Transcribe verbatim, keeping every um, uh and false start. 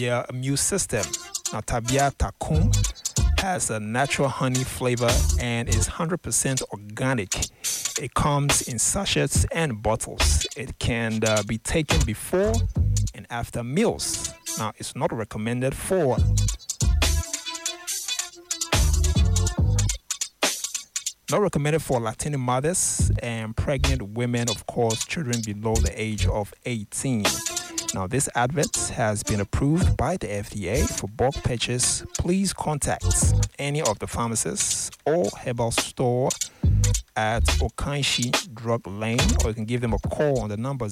their immune system. Now, Tabia Takum has a natural honey flavor and is one hundred percent organic. It comes in sachets and bottles. It can uh, be taken before and after meals. Now, it's not recommended for not recommended for lactating mothers and pregnant women, of course, children below the age of eighteen. Now, this advert has been approved by the F D A. For bulk purchase, please contact any of the pharmacists or herbal store at Okanshi Drug Lane, or you can give them a call on the number